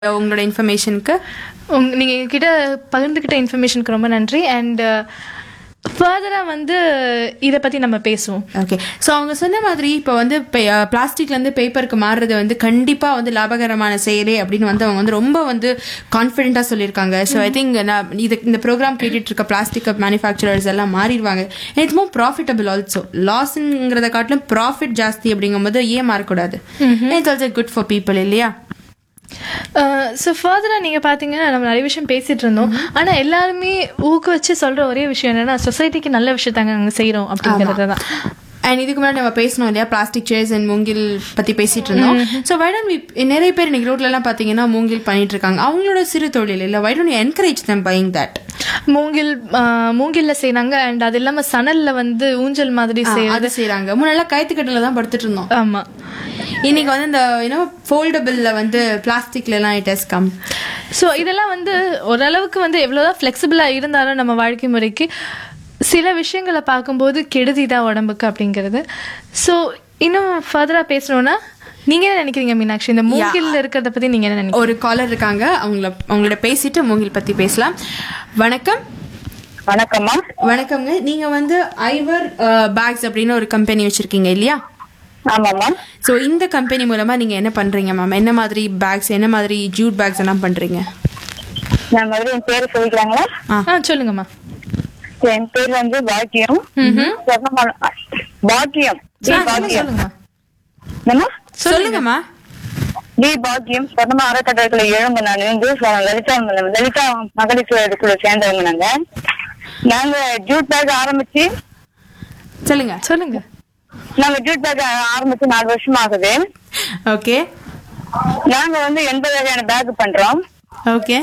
உங்களோட இன்ஃபர்மேஷனுக்கு. நீங்கள் எங்ககிட்ட பகிர்ந்துக்கிட்ட இன்ஃபர்மேஷனுக்கு ரொம்ப நன்றி. அண்ட் ஃபர்தராக வந்து இதை பற்றி நம்ம பேசுவோம். ஓகே. ஸோ அவங்க சொன்ன மாதிரி இப்போ வந்து பிளாஸ்டிக்லேருந்து பேப்பருக்கு மாறுறது வந்து கண்டிப்பாக வந்து லாபகரமான செயலே அப்படின்னு வந்து அவங்க வந்து ரொம்ப வந்து கான்ஃபிடென்ட்டாக சொல்லியிருக்காங்க. ஸோ ஐ திங்க் நான் இந்த ப்ரோக்ராம் கேட்டுட்டு இருக்க பிளாஸ்டிக் கப் மேனுஃபேக்சரர்ஸ் எல்லாம் மாறிடுவாங்க. It's more profitable also. லாஸ்ங்கிறத காட்டிலும் ப்ராஃபிட் ஜாஸ்தி அப்படிங்கும்போது ஏன் மாறக்கூடாது? It's also good for people இல்லையா? ஸோ ஃபர்தராக நீங்கள் பார்த்தீங்கன்னா நம்ம நிறைய விஷயம் பேசிகிட்டு இருந்தோம். ஆனால் எல்லாருமே ஊக்குவிச்சு சொல்கிற ஒரே விஷயம் என்னென்னா சொசைட்டிக்கு நல்ல விஷயத்தாங்க நாங்கள் செய்கிறோம் அப்படிங்கிறது தான். அண்ட் இதுக்கு முன்னாடி நம்ம பேசணும் இல்லையா, பிளாஸ்டிக் சேர்ஸ் அண்ட் மூங்கில் பற்றி பேசிட்டு இருந்தோம். ஸோ வைடன் நிறைய பேர் இன்னைக்கு ரோட்லலாம் பார்த்தீங்கன்னா மூங்கில் பண்ணிட்டு இருக்காங்க. அவங்களோட சிறு தொழில் இல்லை, widen encourage them buying that. மூங்கில்ல செய்யறாங்க. அண்ட் அது இல்லாம சணல்ல வந்து ஊஞ்சல் மாதிரி செய்யறாங்க. முன்னெல்லாம் கயிற்றுக்கட்டில தான் படுத்துட்டு இருந்தோம். ஆமா. இன்னைக்கு வந்து இந்த ஃபோல்டபிள்ல வந்து பிளாஸ்டிக்ல எல்லாம் இட் ஹஸ் கம். ஸோ இதெல்லாம் வந்து ஓரளவுக்கு வந்து எவ்வளவுதான் ஃபிளெக்சிபிளா இருந்தாலும் நம்ம வாழ்க்கை முறைக்கு சில விஷயங்களை பார்க்கும்போது கெடுதி தான் உடம்புக்கு அப்படிங்கிறது. ஸோ இன்னும் ஃபர்தரா பேசணும்னா நீங்க என்ன நினைக்கிறீங்க மீனாட்சி, இந்த மூங்கில் இருக்கிறத பத்தி நீங்க என்ன நினைக்கிறீங்க? ஒரு காலர் இருக்காங்க, அவங்களோட பேசிட்டு மூங்கில் பத்தி பேசலாம். வணக்கம். வணக்கம்மா. வணக்கம்ங்க. நீங்க வந்து ஐவர் பேக்ஸ் அப்படின்னு ஒரு கம்பெனி வச்சிருக்கீங்க இல்லையா? ஆமாம்மா. ஸோ இந்த கம்பெனி மூலமா நீங்க என்ன பண்றீங்க மேம்? என்ன மாதிரி பேக்ஸ், என்ன மாதிரி ஜூட் பேக்ஸ் எல்லாம் பண்றீங்க? நான் முதல்ல என் பேரு சொல்லிக்கிறாங்களா? சொல்லுங்கம்மா. என் பேர் வந்து பாக்கியம். பாக்கியம் சொல்லுங்கம்மா. டி பாக்கியம் சொந்தமா அறக்கட்டளை எழுங்க. நான் வந்து லலிதா மகளிர் குழு சேர்ந்தவங்க. நாங்க ஜூட் பேக் ஆரம்பிச்சு சொல்லுங்க. நாங்க ஜூட் பேக் ஆரம்பிச்சு 4 வருஷம் ஆகுது. ஓகே. நாங்க வந்து 80 வகையான பேக் பண்றோம். ஓகே.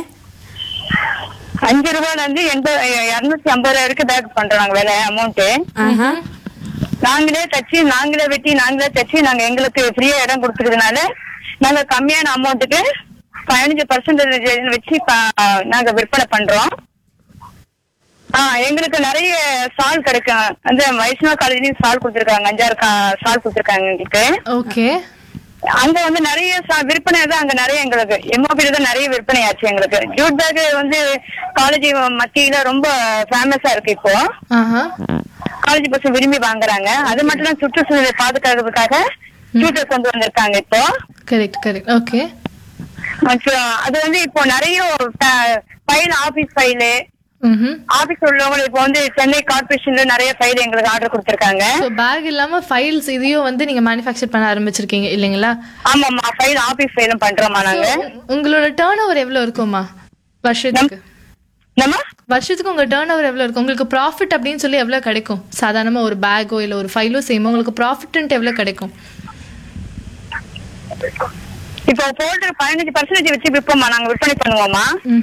5 ரூபாயில இருந்து 250 வரைக்கும் பேக் பண்றோம். நாங்க வேலை அமௌண்ட் நாங்களே தச்சு, நாங்களே வெட்டி, நாங்களே தச்சு, நாங்க எங்களுக்கு ஃப்ரீயா இடம் கொடுத்துக்கிறதுனால நாங்க கம்மியான அமௌண்ட்டுக்கு 15% வச்சு நாங்க விற்பனை பண்றோம். எங்களுக்கு நிறைய சால் கிடைக்கும். அந்த வைஷ்ணவ காலேஜ்லயும் சால் கொடுத்துருக்காங்க, 5-6 சால் கொடுத்துருக்காங்க எங்களுக்கு. ஓகே. அங்க வந்து நிறைய விற்பனை தான். அங்க நிறைய எங்களுக்கு எம்ஓபில தான் நிறைய விற்பனை ஆச்சு. எங்களுக்கு ஜூட் பேக் வந்து காலேஜ் மத்தியில ரொம்ப ஃபேமஸா இருக்கு. இப்போ காலேஜ் பசங்க விரும்பி வாங்குறாங்க. அது மட்டும் தான் சுற்றுச்சூழலை பாதுகாக்கிறதுக்காக ஜூட் கொண்டு வந்திருக்காங்க இப்போ. கரெக்ட். ஓகே. அது வந்து இப்போ நிறைய ஃபைல், ஆபீஸ் ஃபைலு, ஆபீஸ் உள்ளவங்க இப்போ வந்து சென்னை கார்பரேஷன்ல நிறைய ஃபைல் எங்களுக்கு ஆர்டர் கொடுத்திருக்காங்க. பேக் இல்லாம ஃபைல்ஸ் இதையும் வந்து நீங்க மேனுஃபேக்சர் பண்ண ஆரம்பிச்சிருக்கீங்க இல்லீங்களா? ஆமாமா. ஃபைல், ஆபீஸ் ஃபைலும் பண்றோமா நாங்க. உங்களோட டர்ன் ஓவர் எவ்வளவு இருக்குமா வருஷத்துக்கு? வருஷத்துக்கு உங்க டர்ன் ஓவர் எவ்வளவு இருக்கும்? உங்களுக்கு ப்ராஃபிட் அப்படின்னு சொல்லி எவ்வளவு கிடைக்கும்? சாதாரணமா ஒரு பேக்கோ இல்ல ஒரு ஃபைலோ செய்யும்போது உங்களுக்கு ப்ராஃபிட் எவ்வளவு கிடைக்கும்? இப்போ போல்டர் 15% வச்சு விற்போமா, நாங்க விற்பனை பண்ணுவோமா?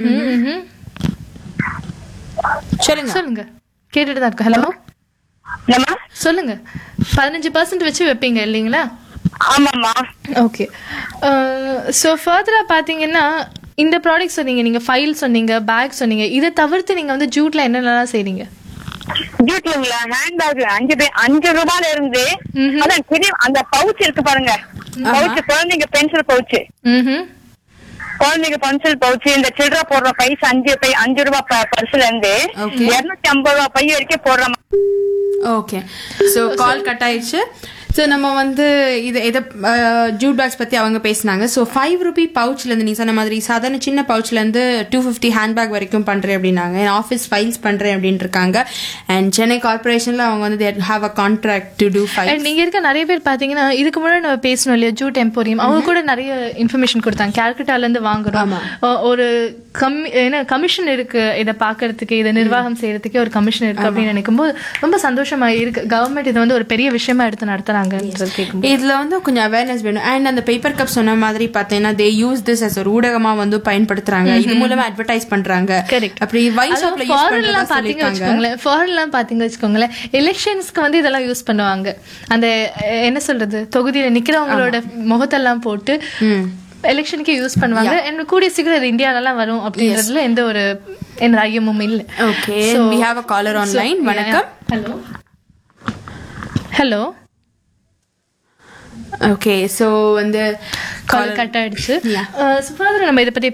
சொல்லுங்க. கேட்டுட்டு தான் இருக்கு. ஹலோ சொல்லுங்க. 15% வச்சு வைப்பீங்க இல்லீங்களா? ஆமாமா. ஓகே. ஸோ ஃபர்தரா பாத்தீங்கன்னா இந்த ப்ராடக்ட் சொன்னீங்க, நீங்க ஃபைல் சொன்னீங்க, பேக் சொன்னீங்க. இதை தவிர்த்து நீங்க வந்து ஜூட்ல என்னென்னலாம் செய்றீங்க? ஜூட்ல ஹேண்ட் பேக் 5 ரூபாயில இருந்து அதான் பெரிய அந்த பவுச் இருக்கு பாருங்க. பவுச், குழந்தைங்க பென்சில் பவுச், குழந்தைங்க பென்சில் பவுச், இந்த சில்லற போடுற பைஸ் 5 ரூபாய் பர்ஸ்ல இருந்து 250 ரூபாய் பை வரைக்கும் போடுறோம். ஓகே. ஸோ கால் கட் ஆயிடுச்சு. ஸோ நம்ம வந்து இதை ஜூட் பேக்ஸ் பற்றி அவங்க பேசினாங்க. ஸோ 5 ரூபி பவுச்லேருந்து நீ சொன்ன மாதிரி சாதாரண சின்ன பவுச்லேருந்து 250 ஹேண்ட்பேக் வரைக்கும் பண்ணுறேன் அப்படின்னாங்க. ஆஃபீஸ் ஃபைல்ஸ் பண்ணுறேன் அப்படின்ட்டு இருக்காங்க. அண்ட் சென்னை கார்பரேஷனில் அவங்க வந்து they have a contract to do files. நீங்கள் இருக்க நிறைய பேர் பார்த்தீங்கன்னா இதுக்கு முன்னாடி நம்ம பேசணும் இல்லையா, ஜூட் எம்போரியம், அவங்க கூட நிறைய இன்ஃபர்மேஷன் கொடுத்தாங்க. கேல்கட்டாலேருந்து வாங்குறோம், ஒரு கமிஷன் இருக்கு, இதை பார்க்கறதுக்கு, இதை நிர்வாகம் செய்யறதுக்கே ஒரு கமிஷன் இருக்கு அப்படின்னு நினைக்கும்போது ரொம்ப சந்தோஷமா இருக்கு. கவர்மெண்ட் இதை வந்து ஒரு பெரிய விஷயமா எடுத்து நடத்துறாங்க. இதுல வந்து கொஞ்சம் அவேர்னஸ் வேணும். அண்ட் அந்த பேப்பர் கப் சொன்ன மாதிரி பாத்தீங்கன்னா they use this as ஒரு ஊடகமா வந்து பயன்படுத்துறாங்க. இது மூலமா அட்வர்டைஸ் பண்றாங்க. அப்படி வைன் ஷாப்ல யூஸ் பண்றதா சொல்லிருக்காங்க. ஃபாரின்லாம் பாத்தீங்க வச்சுக்கோங்களேன், எலெக்ஷன்ஸ்க்கு வந்து இதெல்லாம் யூஸ் பண்ணுவாங்க. அந்த என்ன சொல்றது, தொகுதியில நிக்கிறவங்களோட முகத்தெல்லாம் போட்டு எலெக்ஷனுக்கு யூஸ் பண்ணுவாங்க. எனக்கு கூடிய சீக்கிரம் இந்தியாலலாம் வரும் அப்படின்றதுல எந்த ஒரு ஐயமும் இல்லை. Okay. we have a caller online. வணக்கம். ஹலோ. ஓகே. ஸோ வந்து கால் கட் ஆயிடுச்சு. ஃபர்தர் நம்ம இதை பத்தி